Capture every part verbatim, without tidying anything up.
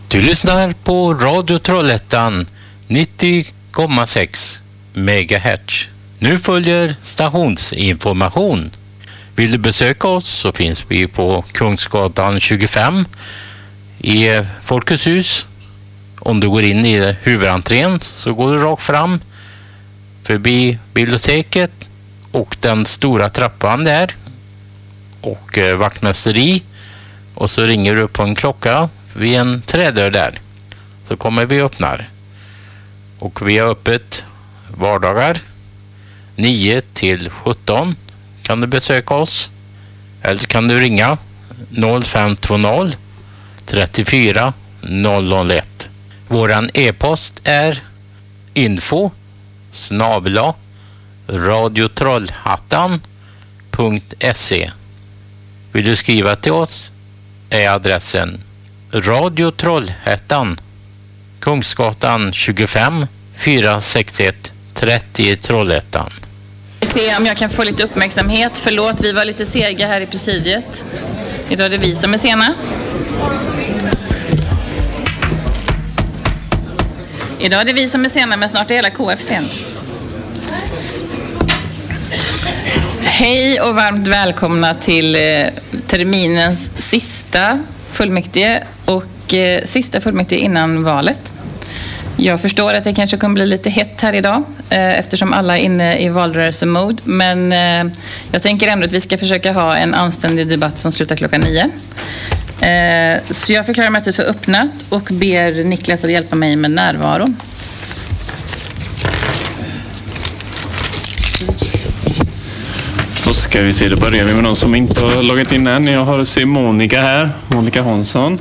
Du lyssnar på Radio Trollhättan nittio komma sex megahertz. Nu följer stationsinformation. Vill du besöka oss så finns vi på Kungsgatan tjugofem i Folkets hus. Om du går in i huvudentrén så går du rakt fram förbi biblioteket och den stora trappan där och eh, vaktmästeri, och så ringer du upp på en klocka vid en trädörr där, så kommer vi öppnar. Och vi har öppet vardagar nio till sjutton. Kan du besöka oss, eller kan du ringa noll fem två noll trettiofyra noll noll ett. Våran e-post är info snabel-a radiotrollhattan punkt se. Vill du skriva till oss är adressen Radio Trollhättan, Kungsgatan tjugofem, fyra sex ett trettio Trollhättan. Se om jag kan få lite uppmärksamhet. Förlåt, vi var lite sega här i presidiet. Idag är det vi som är sena. Idag är det vi som är sena, men snart är hela K F sent. Hej och varmt välkomna till eh, terminens sista fullmäktige och eh, sista fullmäktige innan valet. Jag förstår att det kanske kommer bli lite hett här idag eh, eftersom alla är inne i valrörelsemode, men eh, jag tänker ändå att vi ska försöka ha en anständig debatt som slutar klockan nio. Eh, så jag förklarar mötet för öppnat och ber Niklas att hjälpa mig med närvaro. Då ska vi se, då börjar vi med någon som inte har loggat in än. Jag har se Monica här, Monica Hansson.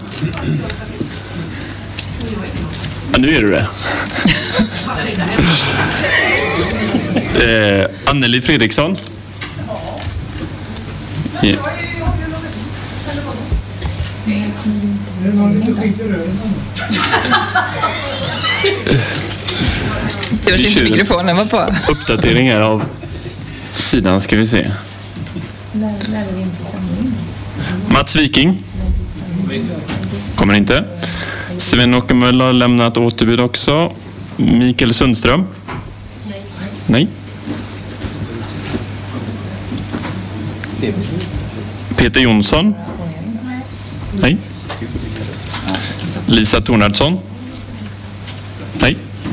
Ja, nu är du det. eh, Anneli Fredriksson. Ja. Tur att inte mikrofonen var på. Uppdateringar av sidan ska vi se. Mats Viking. Kommer inte. Sven Åkermöll har lämnat återbud också. Mikael Sundström. Nej. Peter Jonsson. Nej. Lisa Tornardsson. Nej.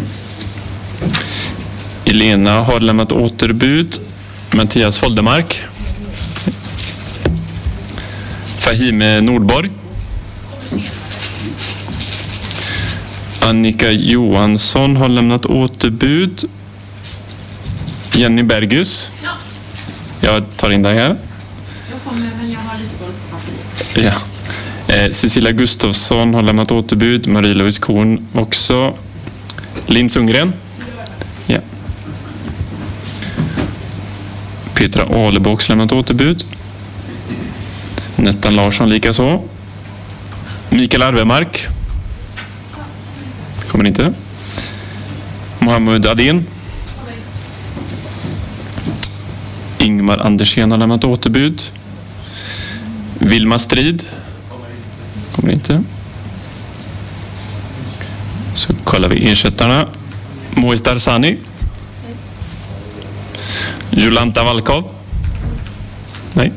Elena har lämnat återbud. Mattias Foldemark. Fahime Nordborg. Annika Johansson har lämnat återbud. Jenny Bergus. Jag tar in dig här. Jag kommer, men jag har lite på papper. Ja. Eh, Cecilia Gustafsson har lämnat återbud. Marie-Louise Korn också. Linn Sundgren. Ja. Petra Alebox lämnat återbud. Nettan Larsson lika så. Mikael Arvemark. Kommer inte. Mohammed Adin. Ingmar Andersén har lämnat återbud. Vilma Strid. Kommer inte. Så kollar vi ersättarna. Mois Darsani. Jolanta Valkov. Nej.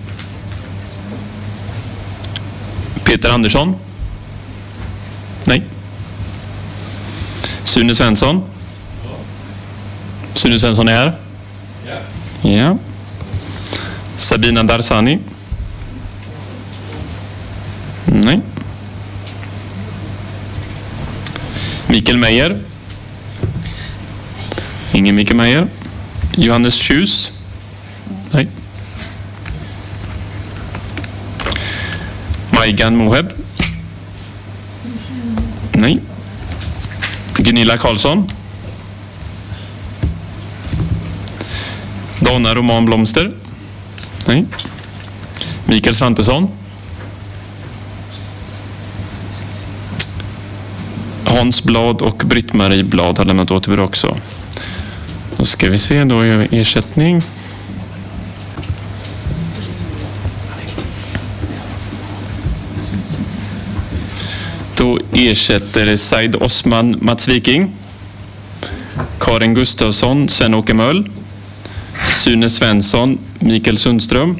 Peter Andersson. Nej. Sune Svensson. Sune Svensson är här. Ja. Ja. Sabina Darsani. Nej. Mikael Meijer. Ingen Mikael Meijer. Johannes Tjus. Nej. Majgan Moheb. Nej. Gunilla Karlsson. Donna Roman Blomster. Nej. Mikael Svantesson. Hans Blad och Britt-Marie Blad har lämnat återbud också. Då ska vi se, då gör vi ersättning. Då ersätter Said Osman Mats Viking. Karin Gustafsson Sven-Åke Möll. Sune Svensson Mikael Sundström.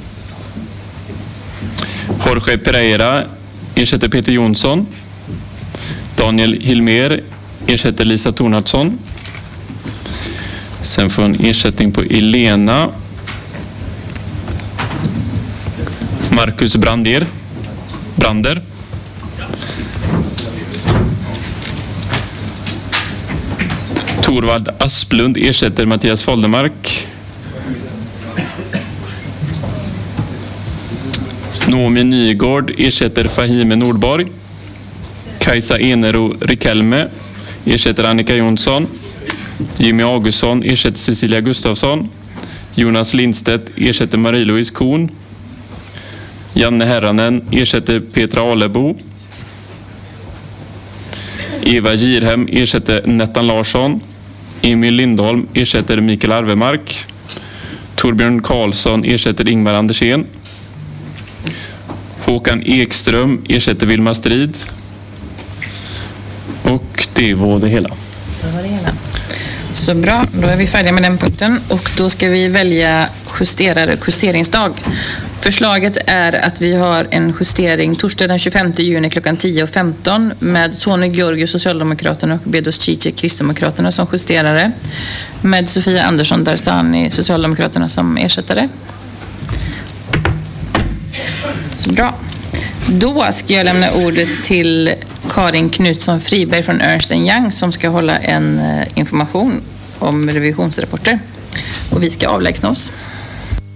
Jorge Pereira ersätter Peter Jonsson. Daniel Hilmer ersätter Lisa Tornatsson. Sen får en ersättning på Elena. Marcus Brandir. Brander. Torvald Asplund ersätter Mattias Foldermark. Noomi Nygård ersätter Fahime Nordborg. Kajsa Enero Rikelme ersätter Annika Jonsson. Jimmy Augustsson ersätter Cecilia Gustafsson. Jonas Lindstedt ersätter Marie-Louise Kuhn. Janne Herranen ersätter Petra Alebo. Eva Girhem ersätter Nettan Larsson. Emil Lindholm ersätter Mikael Arvemark. Torbjörn Karlsson ersätter Ingmar Andersén. Håkan Ekström ersätter Vilma Strid. Och det var det hela. Det var det hela. Så bra, då är vi färdiga med den punkten och då ska vi välja justerare justeringsdag. Förslaget är att vi har en justering torsdag den tjugofemte juni klockan tio och femton med Tony Georgiou, Socialdemokraterna, och Bedos Cice, Kristdemokraterna, som justerare. Med Sofia Andersson Darzani, Socialdemokraterna, som ersättare. Så bra. Då ska jag lämna ordet till Karin Knutsson Friberg från Ernst and Young som ska hålla en information om revisionsrapporter. Och vi ska avlägsna oss.